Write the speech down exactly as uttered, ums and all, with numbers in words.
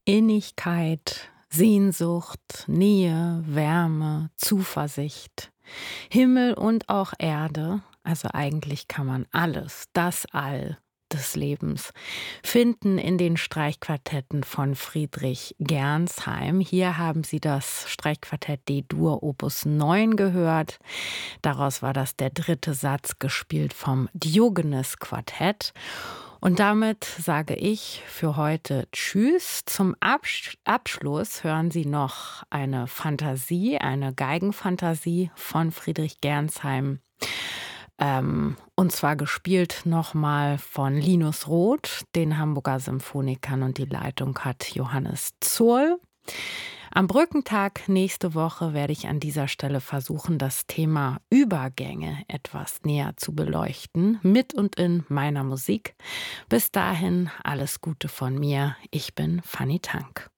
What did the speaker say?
Innigkeit, Sehnsucht, Nähe, Wärme, Zuversicht, Himmel und auch Erde, also eigentlich kann man alles, das All des Lebens, finden in den Streichquartetten von Friedrich Gernsheim. Hier haben Sie das Streichquartett D-Dur Opus neun gehört. Daraus war das der dritte Satz, gespielt vom Diogenes-Quartett. Und damit sage ich für heute Tschüss. Zum Absch- Abschluss hören Sie noch eine Fantasie, eine Geigenfantasie von Friedrich Gernsheim. Ähm, und zwar gespielt nochmal von Linus Roth, den Hamburger Symphonikern, und die Leitung hat Johannes Zohl. Am Brückentag nächste Woche werde ich an dieser Stelle versuchen, das Thema Übergänge etwas näher zu beleuchten, mit und in meiner Musik. Bis dahin alles Gute von mir. Ich bin Fanny Tank.